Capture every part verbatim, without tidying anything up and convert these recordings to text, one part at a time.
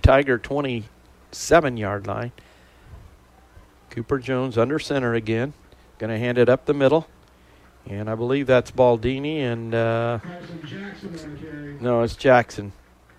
Tiger twenty-seven-yard line. Cooper Jones under center again. Going to hand it up the middle. And I believe that's Baldini and uh, no, it's Jackson.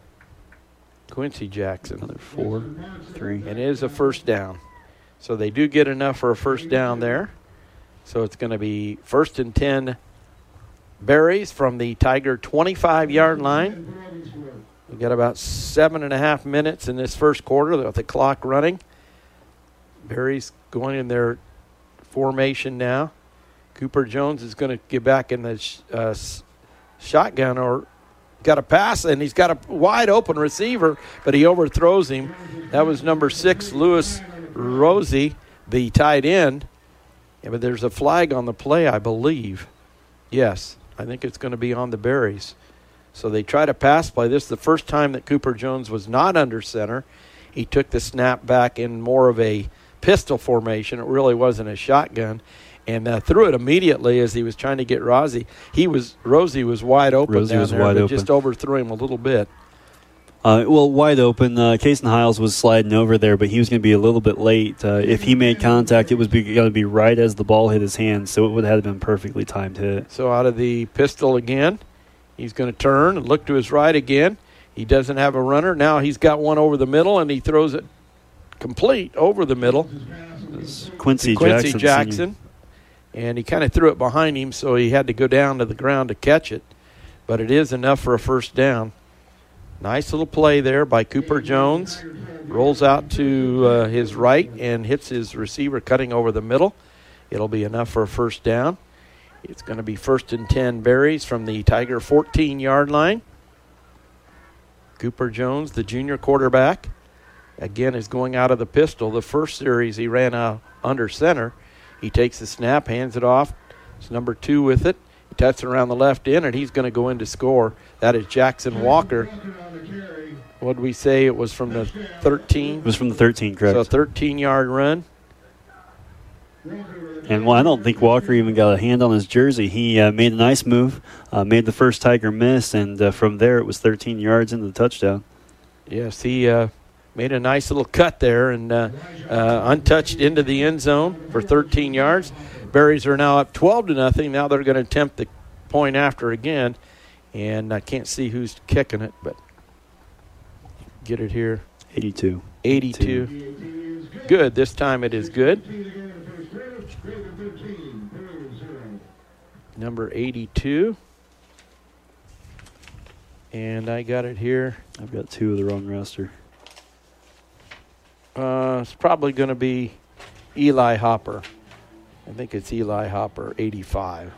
Quincy Jackson. Another four, three. And it is a first down. So they do get enough for a first down there. So it's going to be first and ten Berries from the Tiger twenty-five-yard line. We've got about seven and a half minutes in this first quarter with the clock running. Berries going in their formation now. Cooper Jones is going to get back in the sh- uh, s- shotgun or got a pass, and he's got a wide open receiver, but he overthrows him. That was number six, Lewis Rosie, the tight end. Yeah, but there's a flag on the play, I believe. Yes, I think it's going to be on the Berries. So they try to pass play. This is the first time that Cooper Jones was not under center. He took the snap back in more of a pistol formation. It really wasn't a shotgun. And uh, threw it immediately as he was trying to get Rosie. He was Rosie was wide open Rosie down was there, wide but open. just overthrew him a little bit. Uh, well, wide open. Uh, Kason Hiles was sliding over there, but he was going to be a little bit late. Uh, if he made contact, it was going to be right as the ball hit his hand, so it would have been perfectly timed hit. So out of the pistol again, he's going to turn and look to his right again. He doesn't have a runner. Now he's got one over the middle, and he throws it complete over the middle. Quincy, Quincy Jackson. Jackson. And he kind of threw it behind him, so he had to go down to the ground to catch it. But it is enough for a first down. Nice little play there by Cooper Jones. Rolls out to uh, his right and hits his receiver cutting over the middle. It'll be enough for a first down. It's going to be first and ten Berries from the Tiger fourteen-yard line. Cooper Jones, the junior quarterback, again is going out of the pistol. The first series he ran out under center. He takes the snap, hands it off. It's number two with it. He touches it around the left end, and he's going to go in to score. That is Jackson Walker. What did we say? It was from the thirteen? It was from the thirteen, correct. So a thirteen-yard run. And, well, I don't think Walker even got a hand on his jersey. He uh, made a nice move, uh, made the first Tiger miss, and uh, from there it was thirteen yards into the touchdown. Yes, he uh, made a nice little cut there and uh, uh, untouched into the end zone for thirteen yards. Berries are now up twelve to nothing. Now they're going to attempt the point after again, and I can't see who's kicking it, but get it here. eighty-two. eighty-two. Good. This time it is good. Number eighty-two. And I got it here. I've got two of the wrong roster. Uh, it's probably going to be Eli Hopper. I think it's Eli Hopper, eighty-five.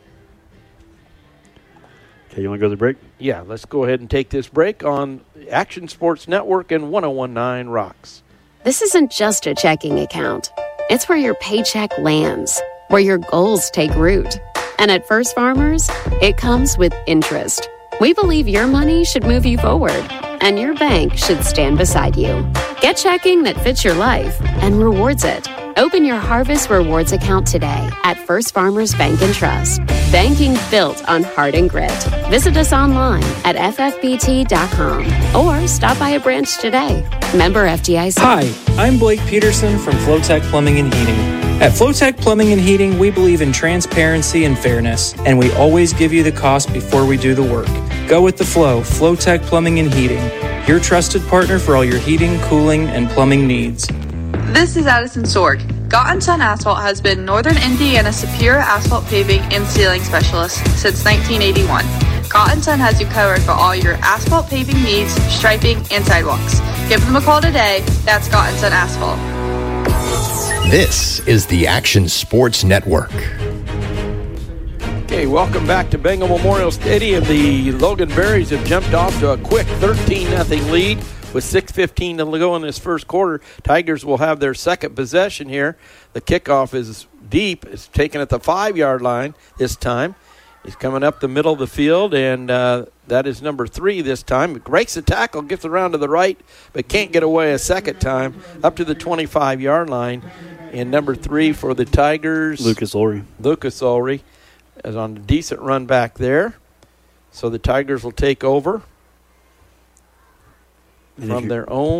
Okay, you want to go to the break? Yeah, let's go ahead and take this break on Action Sports Network and one oh one point nine Rocks. This isn't just a checking account. It's where your paycheck lands, where your goals take root. And at First Farmers, it comes with interest. We believe your money should move you forward, and your bank should stand beside you. Get checking that fits your life and rewards it. Open your Harvest Rewards account today at First Farmers Bank and Trust. Banking built on heart and grit. Visit us online at f f b t dot com or stop by a branch today. Member F D I C. Hi, I'm Blake Peterson from Flowtech Plumbing and Heating. At Flowtech Plumbing and Heating, we believe in transparency and fairness, and we always give you the cost before we do the work. Go with the flow. Flowtech Plumbing and Heating, your trusted partner for all your heating, cooling, and plumbing needs. This is Addison Sorg. Gott Son Asphalt has been Northern Indiana's superior asphalt paving and sealing specialist since nineteen eighty-one. Gott Son has you covered for all your asphalt paving needs, striping, and sidewalks. Give them a call today. That's Gott Son Asphalt. This is the Action Sports Network. Okay, welcome back to Bengal Memorial Stadium. The Logan Berries have jumped off to a quick thirteen nothing lead with six fifteen to go in this first quarter. Tigers will have their second possession here. The kickoff is deep. It's taken at the five-yard line this time. He's coming up the middle of the field, and uh, that is number three this time. Breaks the tackle, gets around to the right, but can't get away a second time up to the twenty-five-yard line. And number three for the Tigers, Lucas Ulrey. Lucas Ulrey is on a decent run back there. So the Tigers will take over from their own